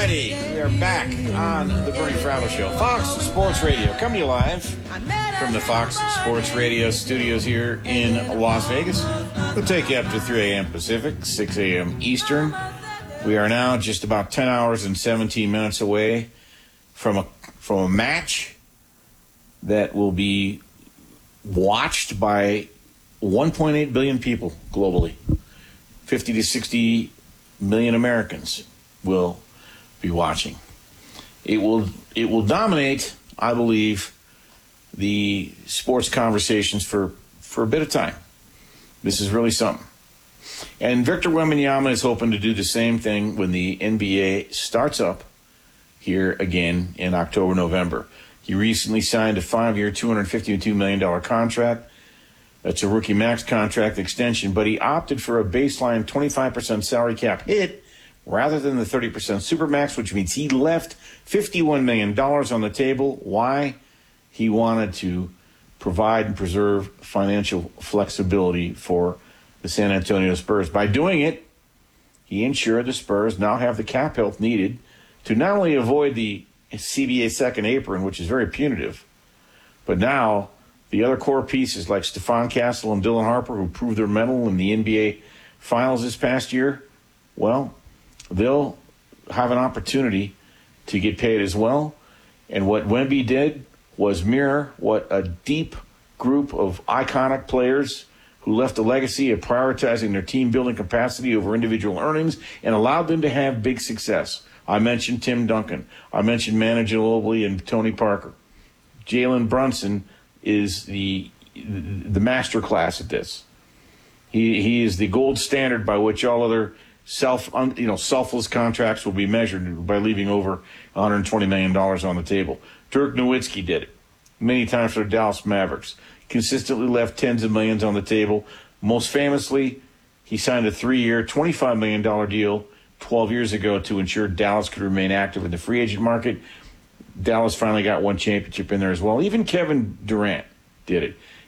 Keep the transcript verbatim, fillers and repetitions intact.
righty, we are back on the Bernie Fratto Show. Fox Sports Radio, coming to you live from the Fox Sports Radio studios here in Las Vegas. We'll take you up to three a.m. Pacific, six a.m. Eastern. We are now just about ten hours and seventeen minutes away from a from a match that will be watched by one point eight billion people globally. fifty to sixty million Americans will be watching. It will it will dominate, I believe, the sports conversations for, for a bit of time. This is really something. And Victor Wembanyama is hoping to do the same thing when the N B A starts up here again in October, November. He recently signed a five-year, two hundred fifty-two million dollars contract. That's a rookie max contract extension, but he opted for a baseline twenty-five percent salary cap hit rather than the thirty percent supermax, which means he left fifty-one million dollars on the table. Why? He wanted to provide and preserve financial flexibility for the San Antonio Spurs. By doing it, he ensured the Spurs now have the cap health needed to not only avoid the C B A second apron, which is very punitive, but now the other core pieces like Stephon Castle and Dylan Harper, who proved their mettle in the N B A Finals this past year, well, they'll have an opportunity to get paid as well. And what Wemby did was mirror what a deep group of iconic players who left a legacy of prioritizing their team-building capacity over individual earnings and allowed them to have big success. I mentioned Tim Duncan. I mentioned Manu Ginobili and Tony Parker. Jalen Brunson is the the master class at this. He he is the gold standard by which all other self you know selfless contracts will be measured by leaving over one hundred twenty million dollars on the table. Dirk Nowitzki did it many times for the Dallas Mavericks. Consistently left tens of millions on the table. Most famously, he signed a three-year, twenty-five million dollars deal twelve years ago to ensure Dallas could remain active in the free agent market. Dallas finally got one championship in there as well. Even Kevin Durant did it.